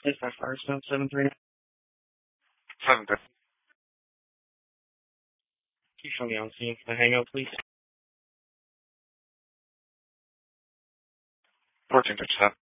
Is that Firestone 739? 7 3. Can you show me on scene for the hangout, please? 14 57.